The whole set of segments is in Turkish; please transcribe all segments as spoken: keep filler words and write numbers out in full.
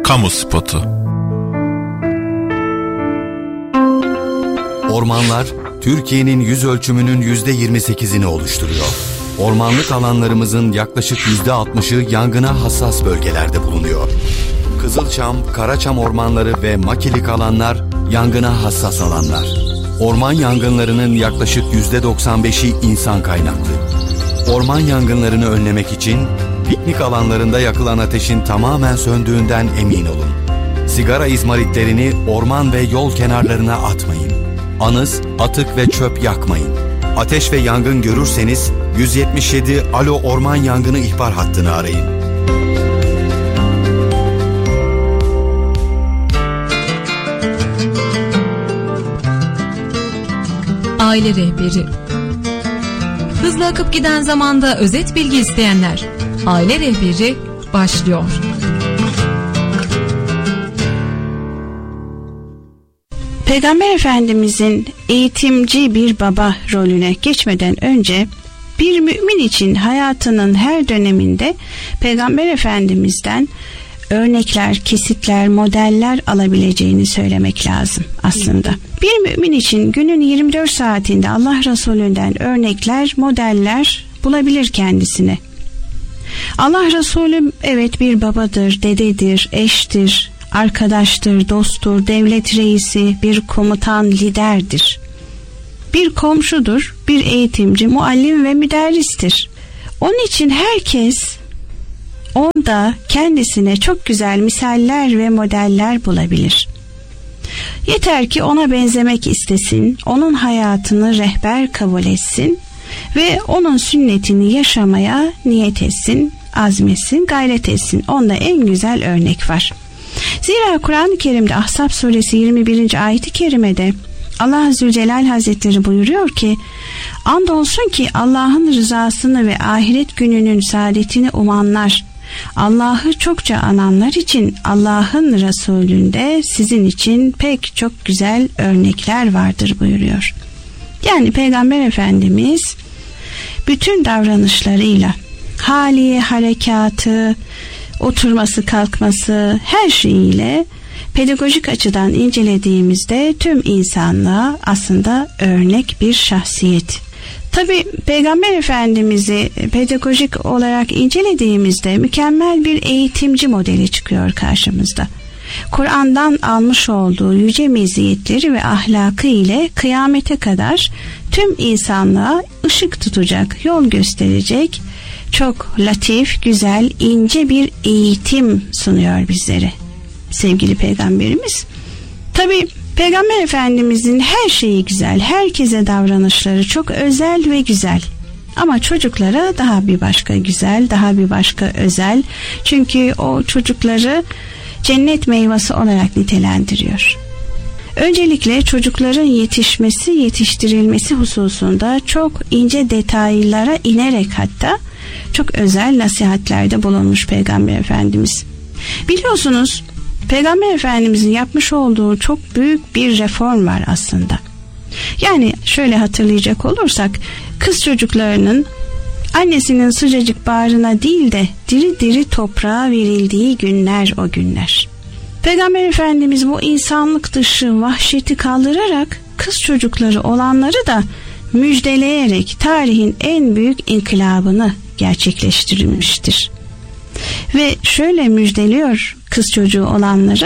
Kamu spotu. Ormanlar, Türkiye'nin yüz ölçümünün yüzde yirmi sekizini oluşturuyor. Ormanlık alanlarımızın yaklaşık yüzde altmışı yangına hassas bölgelerde bulunuyor. Kızılçam, Karaçam ormanları ve makilik alanlar yangına hassas alanlar. Orman yangınlarının yaklaşık yüzde doksan beşi insan kaynaklı. Orman yangınlarını önlemek için piknik alanlarında yakılan ateşin tamamen söndüğünden emin olun. Sigara izmaritlerini orman ve yol kenarlarına atmayın. Anız, atık ve çöp yakmayın. Ateş ve yangın görürseniz yüz yetmiş yedi Alo Orman Yangını ihbar hattını arayın. Aile rehberi. Hızla akıp giden zamanda özet bilgi isteyenler. Aile rehberi başlıyor. Peygamber Efendimizin eğitimci bir baba rolüne geçmeden önce bir mümin için hayatının her döneminde Peygamber Efendimiz'den örnekler, kesitler, modeller alabileceğini söylemek lazım aslında. Bir mümin için günün yirmi dört saatinde Allah Resulü'nden örnekler, modeller bulabilir kendisine. Allah Resulü evet bir babadır, dededir, eştir, arkadaştır, dosttur, devlet reisi, bir komutan, liderdir. Bir komşudur, bir eğitimci, muallim ve müderristir. Onun için herkes onda kendisine çok güzel misaller ve modeller bulabilir. Yeter ki ona benzemek istesin, onun hayatını rehber kabul etsin ve onun sünnetini yaşamaya niyet etsin, azmetsin, gayret etsin. Onda en güzel örnek var. Zira Kur'an-ı Kerim'de Ahzab suresi yirmi birinci ayet-i kerimede Allah Zülcelal Hazretleri buyuruyor ki, andolsun ki Allah'ın rızasını ve ahiret gününün saadetini umanlar, Allah'ı çokça ananlar için Allah'ın Resulü'nde sizin için pek çok güzel örnekler vardır buyuruyor. Yani Peygamber Efendimiz bütün davranışlarıyla, hali, harekatı, oturması, kalkması, her şeyiyle pedagojik açıdan incelediğimizde tüm insanlığa aslında örnek bir şahsiyet. Tabi Peygamber Efendimiz'i pedagojik olarak incelediğimizde mükemmel bir eğitimci modeli çıkıyor karşımızda. Kur'an'dan almış olduğu yüce meziyetleri ve ahlakı ile kıyamete kadar tüm insanlığa ışık tutacak, yol gösterecek, çok latif, güzel, ince bir eğitim sunuyor bizlere sevgili Peygamberimiz. Tabi Peygamber Efendimizin her şeyi güzel, herkese davranışları çok özel ve güzel. Ama çocuklara daha bir başka güzel, daha bir başka özel. Çünkü o çocukları cennet meyvesi olarak nitelendiriyor. Öncelikle çocukların yetişmesi, yetiştirilmesi hususunda çok ince detaylara inerek hatta çok özel nasihatlerde bulunmuş Peygamber Efendimiz. Biliyorsunuz Peygamber Efendimizin yapmış olduğu çok büyük bir reform var aslında. Yani şöyle hatırlayacak olursak, kız çocuklarının annesinin sıcacık bağrına değil de diri diri toprağa verildiği günler o günler. Peygamber Efendimiz bu insanlık dışı vahşeti kaldırarak kız çocukları olanları da müjdeleyerek tarihin en büyük inkılabını gerçekleştirmiştir. Ve şöyle müjdeliyor kız çocuğu olanları.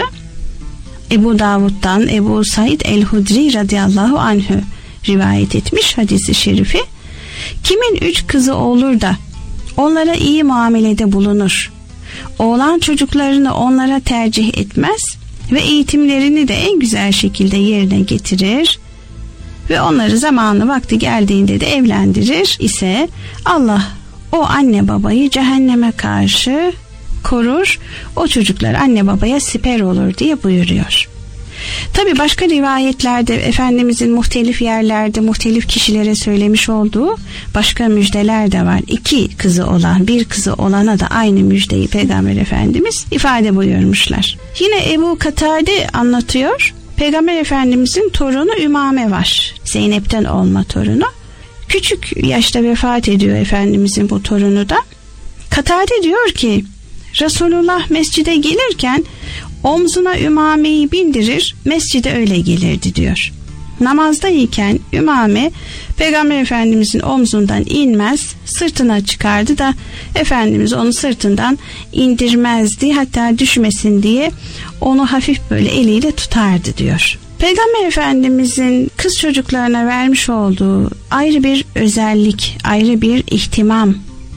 Ebu Davud'dan Ebu Said el-Hudri radıyallahu anhü rivayet etmiş hadisi şerifi. Kimin üç kızı olur da onlara iyi muamelede bulunur, oğlan çocuklarını onlara tercih etmez ve eğitimlerini de en güzel şekilde yerine getirir ve onları zamanı vakti geldiğinde de evlendirir ise Allah o anne babayı cehenneme karşı korur, o çocuklar anne babaya siper olur diye buyuruyor. Tabi başka rivayetlerde Efendimizin muhtelif yerlerde muhtelif kişilere söylemiş olduğu başka müjdeler de var. İki kızı olan, bir kızı olana da aynı müjdeyi Peygamber Efendimiz ifade buyurmuşlar. Yine Ebu Katade anlatıyor. Peygamber Efendimizin torunu Ümame var. Zeynep'ten olma torunu. Küçük yaşta vefat ediyor Efendimizin bu torunu da. Katade diyor ki Resulullah mescide gelirken Omzuna Ümame'yi bindirir, mescide öyle gelirdi diyor. Namazdayken Ümame Peygamber Efendimizin omzundan inmez, sırtına çıkardı da Efendimiz onu sırtından indirmezdi, hatta düşmesin diye onu hafif böyle eliyle tutardı diyor. Peygamber Efendimizin kız çocuklarına vermiş olduğu ayrı bir özellik, ayrı bir ihtimam,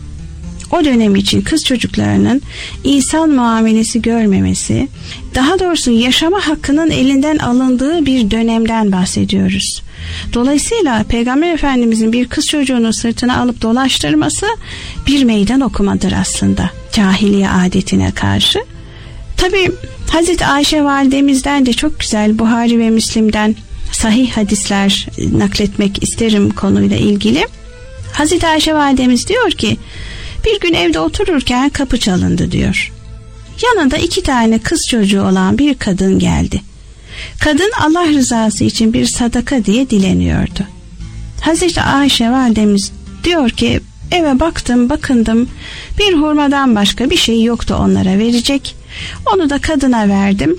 o dönem için kız çocuklarının insan muamelesi görmemesi, daha doğrusu yaşama hakkının elinden alındığı bir dönemden bahsediyoruz. Dolayısıyla Peygamber Efendimizin bir kız çocuğunu sırtına alıp dolaştırması bir meydan okumadır aslında cahiliye adetine karşı. Tabii Hazreti Ayşe validemizden de çok güzel Buhari ve Müslim'den sahih hadisler nakletmek isterim konuyla ilgili. Hazreti Ayşe validemiz diyor ki, bir gün evde otururken kapı çalındı diyor. Yanında iki tane kız çocuğu olan bir kadın geldi. Kadın Allah rızası için bir sadaka diye dileniyordu. Hazreti Ayşe validemiz diyor ki, eve baktım bakındım, bir hurmadan başka bir şey yoktu onlara verecek. Onu da kadına verdim.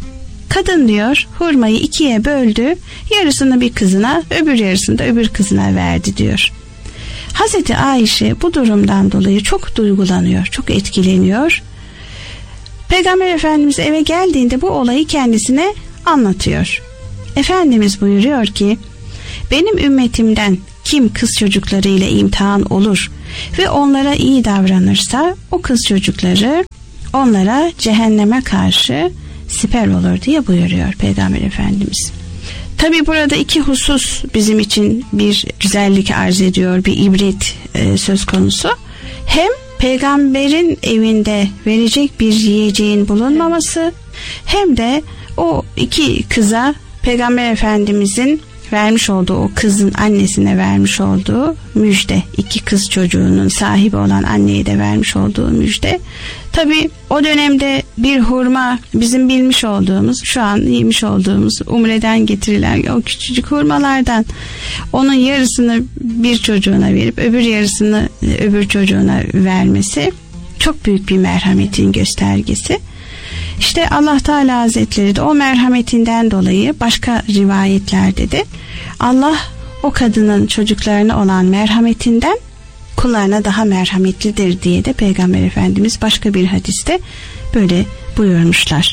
Kadın diyor hurmayı ikiye böldü, yarısını bir kızına, öbür yarısını da öbür kızına verdi diyor. Hazreti Ayşe bu durumdan dolayı çok duygulanıyor, çok etkileniyor. Peygamber Efendimiz eve geldiğinde bu olayı kendisine anlatıyor. Efendimiz buyuruyor ki, benim ümmetimden kim kız çocuklarıyla imtihan olur ve onlara iyi davranırsa o kız çocukları onlara cehenneme karşı siper olur diye buyuruyor Peygamber Efendimiz. Tabi burada iki husus bizim için bir güzellik arz ediyor, bir ibret e, söz konusu. Hem peygamberin evinde verecek bir yiyeceğin bulunmaması, hem de o iki kıza Peygamber Efendimizin vermiş olduğu, o kızın annesine vermiş olduğu müjde, iki kız çocuğunun sahibi olan anneye de vermiş olduğu müjde. Tabi o dönemde bir hurma bizim bilmiş olduğumuz, şu an yemiş olduğumuz umreden getirilen o küçücük hurmalardan onun yarısını bir çocuğuna verip öbür yarısını öbür çocuğuna vermesi çok büyük bir merhametin göstergesi. İşte Allah Teala Hazretleri de o merhametinden dolayı başka rivayetlerde de Allah o kadının çocuklarına olan merhametinden kullarına daha merhametlidir diye de Peygamber Efendimiz başka bir hadiste böyle buyurmuşlar.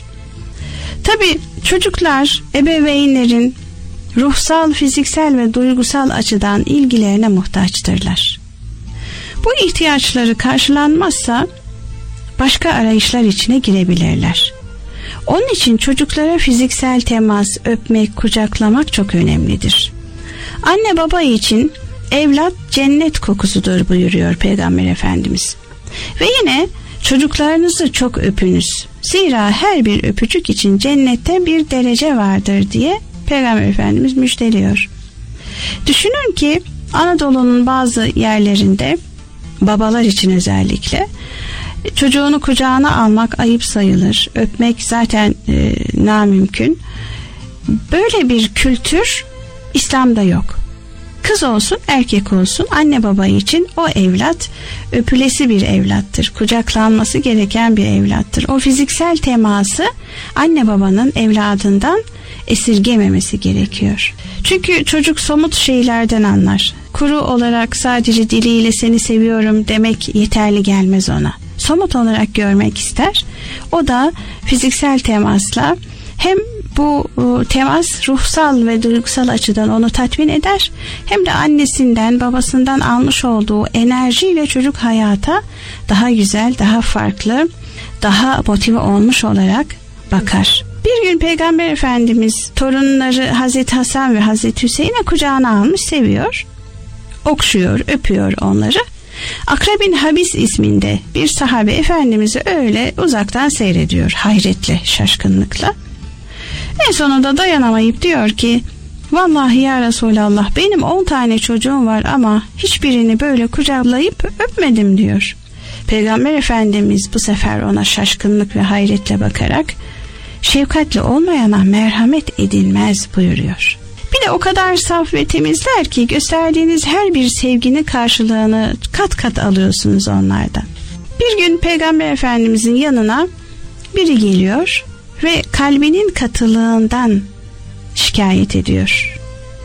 Tabi çocuklar ebeveynlerin ruhsal, fiziksel ve duygusal açıdan ilgilerine muhtaçtırlar. Bu ihtiyaçları karşılanmazsa başka arayışlar içine girebilirler. Onun için çocuklara fiziksel temas, öpmek, kucaklamak çok önemlidir. Anne baba için evlat cennet kokusudur buyuruyor Peygamber Efendimiz. Ve yine çocuklarınızı çok öpünüz. Zira her bir öpücük için cennette bir derece vardır diye Peygamber Efendimiz müjdeliyor. Düşünün ki Anadolu'nun bazı yerlerinde babalar için özellikle çocuğunu kucağına almak ayıp sayılır. Öpmek zaten e, namümkün. Böyle bir kültür İslam'da yok. Kız olsun erkek olsun anne baba için o evlat öpülesi bir evlattır. Kucaklanması gereken bir evlattır. O fiziksel teması anne babanın evladından esirgememesi gerekiyor. Çünkü çocuk somut şeylerden anlar. Kuru olarak sadece diliyle seni seviyorum demek yeterli gelmez ona. Somut olarak görmek ister. O da fiziksel temasla hem bu temas ruhsal ve duygusal açıdan onu tatmin eder, hem de annesinden babasından almış olduğu enerjiyle çocuk hayata daha güzel, daha farklı, daha motive olmuş olarak bakar. Bir gün Peygamber Efendimiz torunları Hazreti Hasan ve Hazreti Hüseyin'e kucağına almış, seviyor, okşuyor, öpüyor onları. Akra bin Habis isminde bir sahabe Efendimiz'i öyle uzaktan seyrediyor, hayretle, şaşkınlıkla. En sonunda dayanamayıp diyor ki, vallahi ya Resulallah, benim on tane çocuğum var ama hiçbirini böyle kucaklayıp öpmedim diyor. Peygamber Efendimiz bu sefer ona şaşkınlık ve hayretle bakarak, şefkatli olmayana merhamet edilmez buyuruyor. Bir de o kadar saf ve temizler ki gösterdiğiniz her bir sevginin karşılığını kat kat alıyorsunuz onlardan. Bir gün Peygamber Efendimizin yanına biri geliyor ve kalbinin katılığından şikayet ediyor.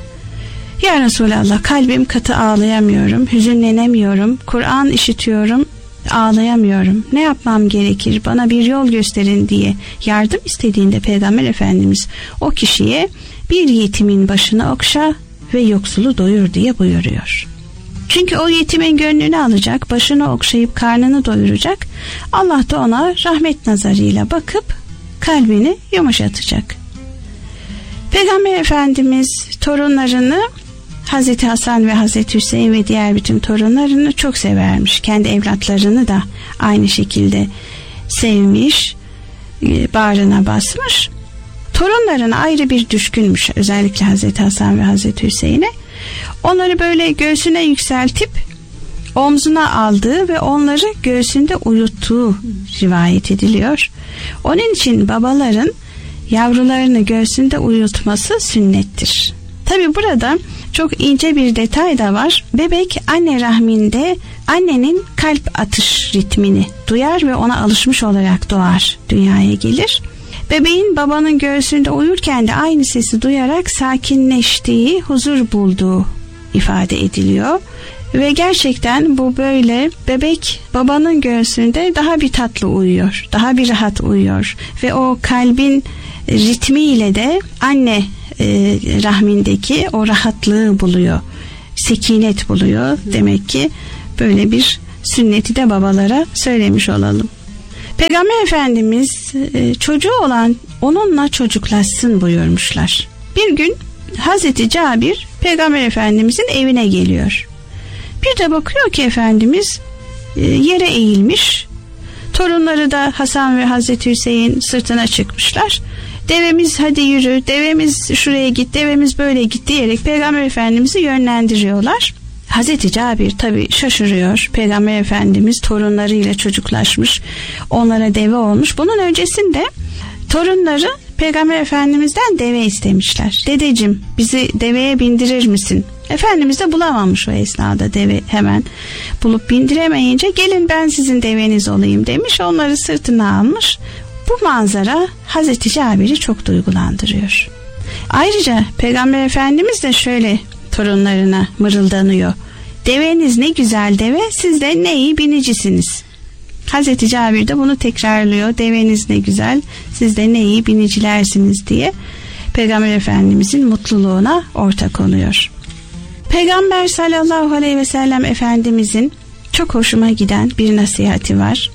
Ya Resulallah, kalbim katı, ağlayamıyorum, hüzünlenemiyorum, Kur'an işitiyorum, ağlayamıyorum, ne yapmam gerekir, bana bir yol gösterin diye yardım istediğinde Peygamber Efendimiz o kişiye bir yetimin başını okşa ve yoksulu doyur diye buyuruyor. Çünkü o yetimin gönlünü alacak, başını okşayıp karnını doyuracak, Allah da ona rahmet nazarıyla bakıp kalbini yumuşatacak. Peygamber Efendimiz torunlarını, Hazreti Hasan ve Hazreti Hüseyin ve diğer bütün torunlarını çok severmiş. Kendi evlatlarını da aynı şekilde sevmiş, bağrına basmış. Torunlarına ayrı bir düşkünmüş, özellikle Hazreti Hasan ve Hazreti Hüseyin'e. Onları böyle göğsüne yükseltip omzuna aldığı ve onları göğsünde uyuttuğu rivayet ediliyor. Onun için babaların yavrularını göğsünde uyutması sünnettir. Tabi burada çok ince bir detay da var. Bebek anne rahminde annenin kalp atış ritmini duyar ve ona alışmış olarak doğar, dünyaya gelir. Bebeğin babanın göğsünde uyurken de aynı sesi duyarak sakinleştiği, huzur bulduğu ifade ediliyor. Ve gerçekten bu böyle, bebek babanın göğsünde daha bir tatlı uyuyor, daha bir rahat uyuyor ve o kalbin ritmiyle de anne e, rahmindeki o rahatlığı buluyor, sekinet buluyor. Demek ki böyle bir sünneti de babalara söylemiş olalım. Peygamber Efendimiz e, çocuğu olan onunla çocuklaşsın buyurmuşlar. Bir gün Hazreti Cabir Peygamber Efendimizin evine geliyor. Bir de bakıyor ki Efendimiz e, yere eğilmiş. Torunları da Hasan ve Hazreti Hüseyin sırtına çıkmışlar. Devemiz hadi yürü, devemiz şuraya git, devemiz böyle git diyerek Peygamber Efendimiz'i yönlendiriyorlar. Hazreti Cabir tabi şaşırıyor. Peygamber Efendimiz torunlarıyla çocuklaşmış, onlara deve olmuş. Bunun öncesinde torunları Peygamber Efendimiz'den deve istemişler. Dedeciğim, bizi deveye bindirir misin? Efendimiz de bulamamış o esnada deve, hemen bulup bindiremeyince gelin ben sizin deveniz olayım demiş. Onları sırtına almış. Bu manzara Hazreti Cabir'i çok duygulandırıyor. Ayrıca Peygamber Efendimiz de şöyle torunlarına mırıldanıyor. Deveniz ne güzel deve, siz de ne iyi binicisiniz. Hazreti Cabir de bunu tekrarlıyor. Deveniz ne güzel, siz de ne iyi binicilersiniz diye Peygamber Efendimizin mutluluğuna ortak oluyor. Peygamber sallallahu aleyhi ve sellem Efendimizin çok hoşuma giden bir nasihati var.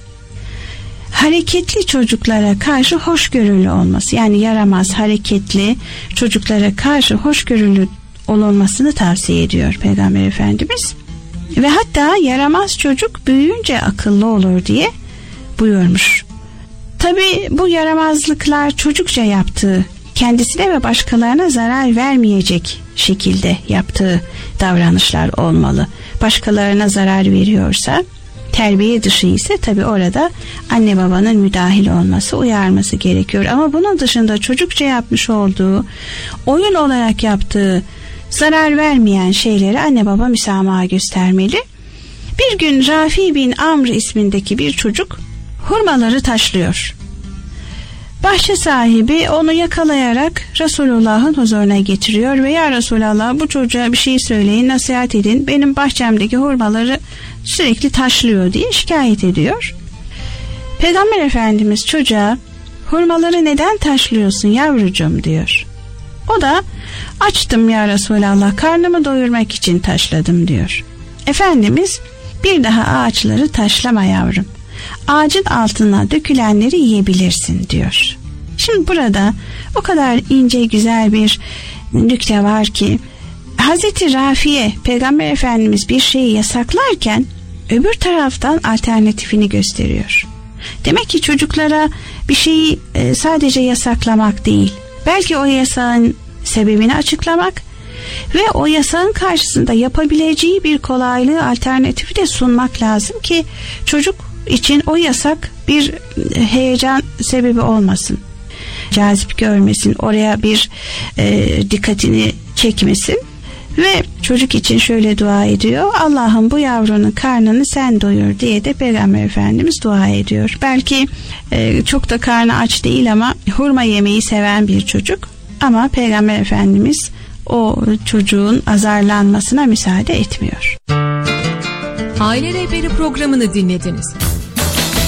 Hareketli çocuklara karşı hoşgörülü olması, yani yaramaz, hareketli çocuklara karşı hoşgörülü olunmasını tavsiye ediyor Peygamber Efendimiz. Ve hatta yaramaz çocuk büyüyünce akıllı olur diye buyurmuş. Tabi bu yaramazlıklar çocukça yaptığı, kendisine ve başkalarına zarar vermeyecek şekilde yaptığı davranışlar olmalı. Başkalarına zarar veriyorsa, terbiye dışı ise tabi orada anne babanın müdahil olması, uyarması gerekiyor. Ama bunun dışında çocukça yapmış olduğu, oyun olarak yaptığı zarar vermeyen şeylere anne baba müsamaha göstermeli. Bir gün Rafi bin Amr ismindeki bir çocuk hurmaları taşlıyor. Bahçe sahibi onu yakalayarak Resulullah'ın huzuruna getiriyor ve ya Resulallah, bu çocuğa bir şey söyleyin, nasihat edin, benim bahçemdeki hurmaları sürekli taşlıyor diye şikayet ediyor. Peygamber Efendimiz çocuğa hurmaları neden taşlıyorsun yavrucuğum diyor. O da açtım ya Resulallah, karnımı doyurmak için taşladım diyor. Efendimiz bir daha ağaçları taşlama yavrum, ağacın altına dökülenleri yiyebilirsin diyor. Şimdi burada o kadar ince güzel bir nükte var ki Hazreti Rafi'ye Peygamber Efendimiz bir şeyi yasaklarken öbür taraftan alternatifini gösteriyor. Demek ki çocuklara bir şeyi sadece yasaklamak değil, belki o yasağın sebebini açıklamak ve o yasağın karşısında yapabileceği bir kolaylığı, alternatifi de sunmak lazım ki çocuk için o yasak bir heyecan sebebi olmasın, cazip görmesin, oraya bir e, dikkatini çekmesin. Ve çocuk için şöyle dua ediyor: Allah'ım bu yavrunun karnını sen doyur diye de Peygamber Efendimiz dua ediyor. Belki e, çok da karnı aç değil ama hurma yemeyi seven bir çocuk, ama Peygamber Efendimiz o çocuğun azarlanmasına müsaade etmiyor. Aile Rehberi programını dinlediniz.